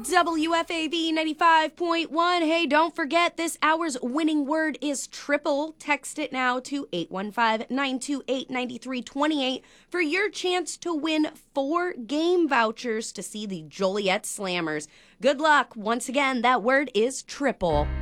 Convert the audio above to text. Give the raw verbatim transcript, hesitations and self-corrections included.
W F A V ninety-five point one. Hey, don't forget this hour's winning word is triple. Text it now to eight one five, nine two eight, nine three two eight for your chance to win four game vouchers to see the Joliet Slammers. Good luck. Once again, that word is triple.